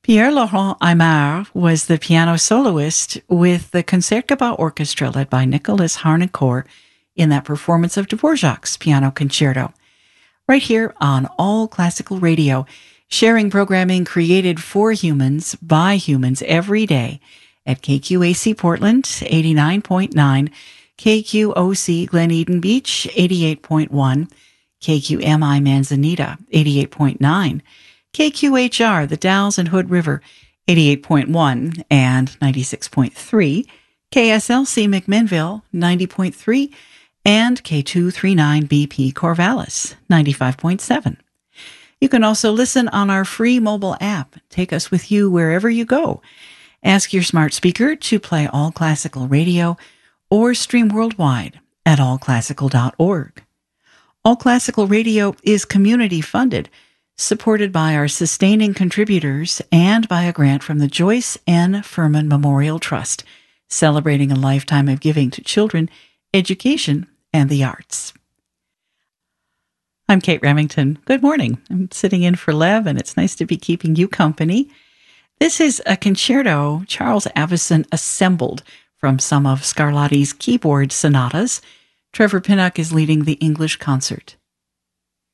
Pierre-Laurent Aimard was the piano soloist with the Concertgebouw Orchestra led by Nicholas Harnoncourt in that performance of Dvorak's Piano Concerto. Right here on All Classical Radio, sharing programming created for humans by humans every day at KQAC Portland 89.9, KQOC Glen Eden Beach 88.1, KQMI Manzanita 88.9, KQHR The Dalles and Hood River 88.1 and 96.3, KSLC McMinnville 90.3, and K239BP Corvallis 95.7. You can also listen on our free mobile app. Take us with you wherever you go. Ask your smart speaker to play All Classical Radio or stream worldwide at allclassical.org. All Classical Radio is community funded, supported by our sustaining contributors and by a grant from the Joyce N. Furman Memorial Trust, celebrating a lifetime of giving to children, education, and the arts. I'm Kate Remington. Good morning. I'm sitting in for Lev, and it's nice to be keeping you company. This is a concerto Charles Avison assembled from some of Scarlatti's keyboard sonatas. Trevor Pinnock is leading the English concert.